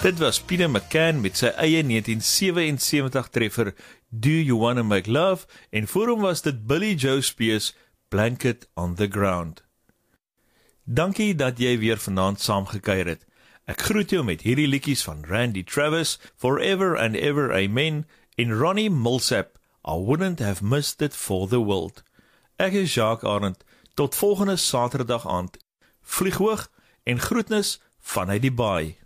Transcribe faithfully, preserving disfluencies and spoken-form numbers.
Dit was Peter McCann met sy eie negentien sewensewentig treffer Do You Wanna Make Love, en voor hom was dit Billy Joe Spears, Blanket on the Ground. Dankie dat jy weer vanaand saamgekuier het. Ek groet jou met hierdie liedjies van Randy Travis, Forever and Ever Amen, en Ronnie Milsap, I Wouldn't Have Missed It for the World. Ek is Jacques Arend, tot volgende Saterdag aand. Vlieg hoog en groetnis vanuit die baai.